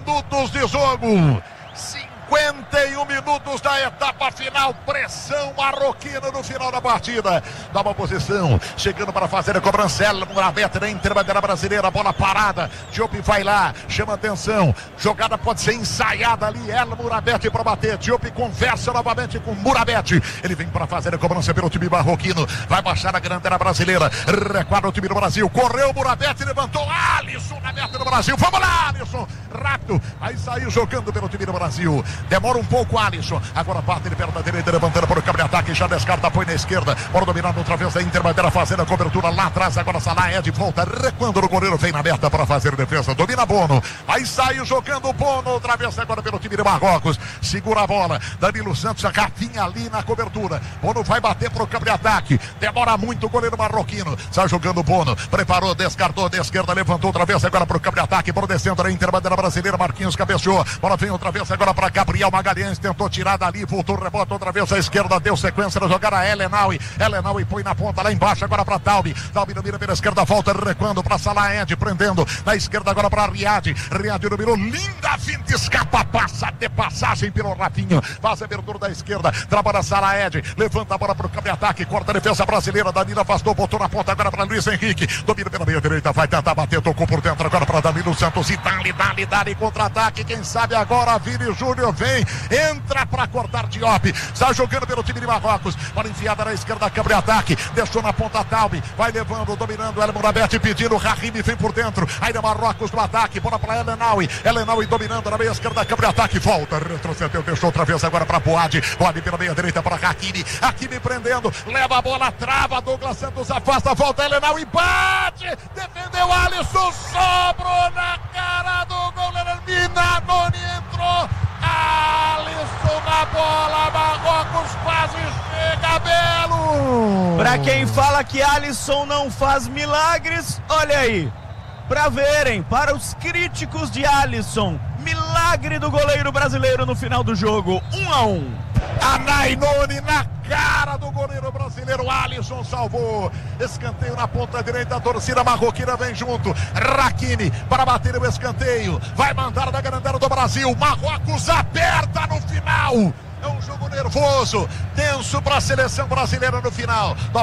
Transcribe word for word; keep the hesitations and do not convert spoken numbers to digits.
minutos de jogo. cinquenta e um minutos da etapa final, pressão marroquina no final da partida. Dá uma posição, chegando para fazer a cobrança. Murabete na interbandeira brasileira, bola parada. Diop vai lá, chama atenção. Jogada pode ser ensaiada ali. El Murabete para bater. Diop conversa novamente com Murabete. Ele vem para fazer a cobrança pelo time marroquino. Vai baixar a bandeira brasileira. Requadra o time do Brasil. Correu o Murabete, levantou. Alisson na meta do Brasil. Vamos lá, Alisson. Rápido. Aí saiu jogando pelo time do Brasil. Demora um pouco, Alisson. Agora bate ele perna direita, levantando para o campo de ataque. Já descarta, põe na esquerda. Bora dominando outra vez da Interbandeira, fazendo a cobertura lá atrás. Agora Salah é de volta, recuando no goleiro. Vem na meta para fazer a defesa. Domina Bono. Aí saiu jogando o Bono. Outra vez agora pelo time de Marrocos. Segura a bola. Danilo Santos, a Rafinha ali na cobertura. Bono vai bater para o campo de ataque. Demora muito o goleiro marroquino. Sai jogando o Bono. Preparou, descartou da esquerda, levantou outra vez agora para o campo de ataque. Por descendo da Interbandeira brasileira. Marquinhos cabeceou. Bola vem outra vez agora para Gabriel Magalhães, tentou tirar dali, voltou, rebota outra vez à esquerda, deu sequência na jogada. Elenaui, Elenaui põe na ponta lá embaixo agora para Taubi. Taubi domina pela esquerda, volta recuando para Salah Ed, prendendo na esquerda agora para Riad. Riad dominou, linda finta, escapa, passa de passagem pelo Rafinho, faz a abertura da esquerda, trabalha Salah Ed, levanta a bola para o campo de ataque, corta a defesa brasileira. Danilo afastou, botou na ponta agora para Luiz Henrique, domina pela meia direita, vai tentar bater, tocou por dentro agora para Danilo Santos e dali, dali, dali, contra-ataque. Quem sabe agora Vini Júnior vem, entra para cortar Diop, está jogando pelo time de Marrocos, bola enfiada na esquerda, câmbio de ataque, deixou na ponta Taubi, vai levando, dominando El Murabete, pedindo, Rahimi vem por dentro, ainda Marrocos no ataque, bola para Elenaui, Elenaui dominando na meia esquerda, câmbio de ataque, volta, retrocedeu, deixou outra vez agora para Boad, Boad pela meia direita para Hakimi, Hakimi prendendo, leva a bola, trava, Douglas Santos afasta, volta Elenaui, bate, defendeu Alisson, sobrou na cara do goleiro, Minamoni entrou, Alisson na bola, Marrocos quase chega, Belo. Pra quem fala que Alisson não faz milagres, olha aí, pra verem, para os críticos de Alisson, milagre do goleiro brasileiro no final do jogo, um a um. A Nainoni na cara do goleiro brasileiro, Alisson salvou. Escanteio na ponta direita, a torcida marroquina vem junto. Hakimi para bater o escanteio, vai mandar da grandeza do Brasil. Marrocos aperta no final. É um jogo nervoso, tenso para a seleção brasileira no final.